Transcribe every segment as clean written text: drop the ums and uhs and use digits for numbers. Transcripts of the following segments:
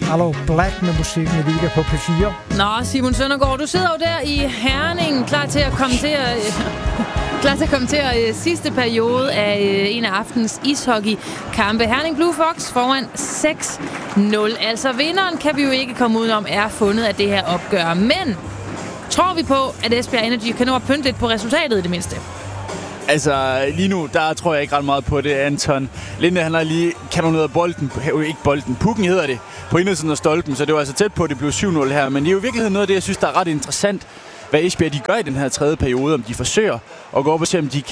Aloe Black med musikken i Liga på P4. Nå, Simon Søndergaard, du sidder jo der i Herning, klar til at kommentere sidste periode af en af aftens ishockeykampe. Herning Blue Fox foran 6-0. Altså vinderen kan vi jo ikke komme udenom er fundet af det her opgør. Men tror vi på, at Esbjerg Energy kan nå at pynte lidt på resultatet i det mindste? Altså, lige nu, der tror jeg ikke ret meget på det, Anton. Linde, han har lige kanoneret pukken hedder det, på indersiden af stolpen, så det var altså tæt på, at det blev 7-0 her. Men det er jo i virkeligheden noget af det, jeg synes, der er ret interessant, hvad Esbjerg de gør i den her tredje periode, om de forsøger at gå op og se, om de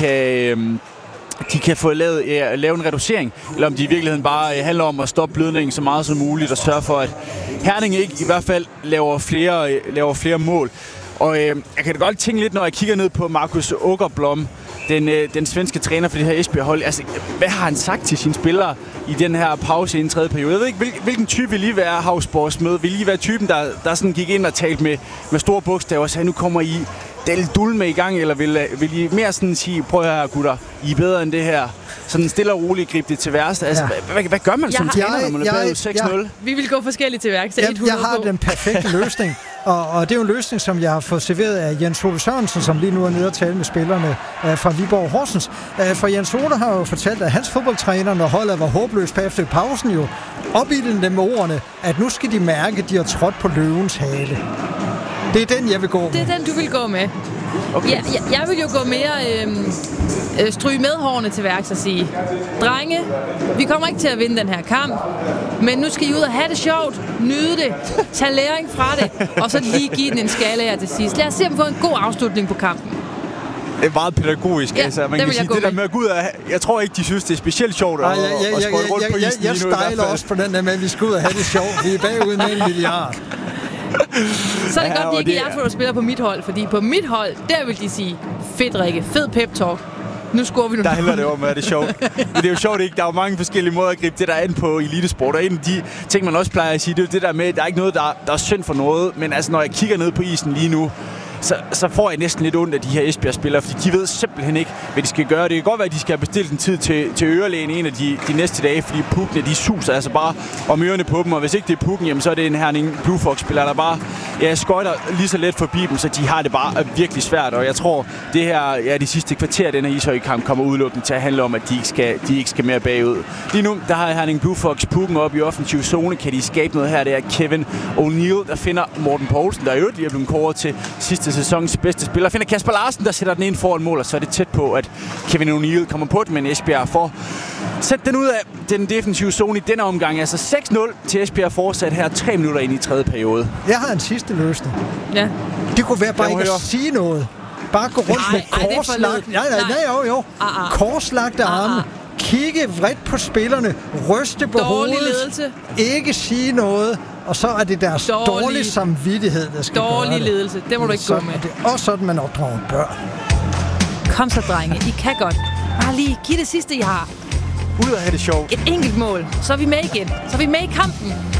kan få lave en reducering, eller om de i virkeligheden bare handler om at stoppe blødningen så meget som muligt, og sørge for, at Herning ikke i hvert fald laver flere mål. Og jeg kan da godt tænke lidt, når jeg kigger ned på Markus Åkerblom, den svenske træner for det her Esbjerg-hold. Altså, hvad har han sagt til sine spillere i den her pause i en tredje periode? Jeg ved ikke, hvilken type vil I være, Havsborgs med? Vil I være typen, der sådan gik ind og talte med store bogstaver og sagde, nu kommer I del dulme i gang, eller vil I mere sådan sige, prøv her gutter, I er bedre end det her? Sådan stille og roligt gribe det til værste. Altså, hvad gør man som træner, når man er bagud 6-0? Vi vil gå forskelligt til værks. Jeg har den perfekte løsning, og det er jo en løsning, som jeg har fået serveret af Jens Ole Sørensen, som lige nu er nede og tale med spillerne fra Viborg Horsens. For Jens Ole har jo fortalt, at hans fodboldtræner, når holdet var håbløst efter pausen, jo opildede dem med ordene, at nu skal de mærke, at de har trådt på løvens hale. Det er den, jeg vil gå med. Det er den, du vil gå med. Okay. Jeg vil jo gå mere stryge med hårene til værks og sige, drenge, vi kommer ikke til at vinde den her kamp, men nu skal I ud og have det sjovt, nyde det, tage læring fra det, og så lige give den en skala her til sidst. Lad os se, om vi får en god afslutning på kampen. Det er meget pædagogisk. Ja, altså, man kan sige, det der med at gå ud af, jeg tror ikke, de synes, det er specielt sjovt at skåre rundt på isen. Jeg stejler også på den der med, at vi skal ud og have det sjovt. Vi er bagud med 1 milliard. Så er det godt, de ikke er for at spille på mit hold, fordi på mit hold, der vil de sige, fedt Rikke, fed pep-talk. Nu scorer vi nu. Der handler det om, at det er sjovt. Men det er jo sjovt ikke. Der er jo mange forskellige måder at gribe det der an på elitesport. Og en af de ting, man også plejer at sige, det er jo det der med, at der er ikke noget, der er synd for noget. Men altså, når jeg kigger ned på isen lige nu, så får jeg næsten lidt ondt af de her Esbjerg-spillere, fordi de ved simpelthen ikke, hvad de skal gøre. Det kan godt være, at de skal have bestilt en tid til ørelægen en af de næste dage, fordi pukkene, de suser altså bare om ørerne på dem, og hvis ikke det er pukken, jamen, så er det en Herning Blue Fox-spiller, der bare skøjter lige så let forbi dem, så de har det bare virkelig svært, og jeg tror, det her, de sidste kvarter af den her ishockeykamp kommer udelukkende til at handle om, at de ikke skal mere bagud. Lige nu, der har Herning Blue Fox pukken op i offensiv zone, kan de skabe noget her, det er Kevin O'Neill, der finder Morten Poulsen, der er jo lige blevet kåret til sidste sæsons bedste spiller. Finder Kasper Larsen, der sætter den ind foran mål, og så er det tæt på, at Kevin O'Neill kommer på det, men Esbjerg får sæt den ud af den defensive zone i denne omgang. Altså 6-0 til Esbjerg fortsat her 3 minutter ind i tredje periode. Jeg har en sidste løsning. Ja. Det kunne være bare ikke at sige noget. Bare gå rundt med korslagt. Nej. Korslagte arme. Kigge vredt på spillerne. Ryste på hovedet. Ledelse. Ikke sige noget. Og så er det deres dårlige samvittighed, der skal gøre det. Dårlig ledelse, det må du ikke gå med. Det er også sådan, man opdrager børn. Kom så, drenge. I kan godt. Bare lige giv det sidste, I har. Ud og have det sjovt. Et enkelt mål. Så er vi med igen. Så er vi med i kampen.